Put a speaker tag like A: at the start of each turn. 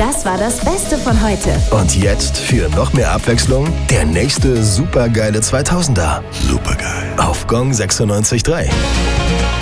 A: Das war das Beste von heute.
B: Und jetzt für noch mehr Abwechslung der nächste supergeile 2000er.
C: Supergeil.
B: Auf Gong 96.3.